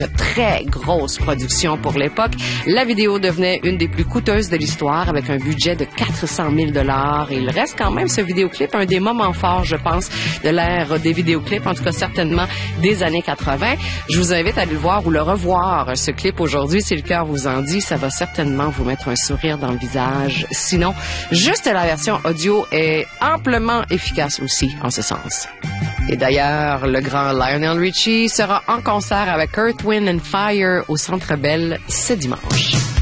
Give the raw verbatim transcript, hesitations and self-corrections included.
Très grosse production pour l'époque. La vidéo devenait une des plus coûteuses de l'histoire avec un budget de quatre cent mille dollars. Et il reste quand même ce vidéoclip un des moments forts, je pense, de l'ère des vidéoclips, en tout cas certainement des années quatre-vingt. Je vous invite à aller le voir ou le revoir, ce clip aujourd'hui, si le cœur vous en dit. Ça va certainement vous mettre un sourire dans le visage. Sinon, juste la version audio est amplement efficace aussi en ce sens. Et d'ailleurs, le grand Lionel Richie sera en concert avec Earth, Wind and Fire au Centre Bell ce dimanche.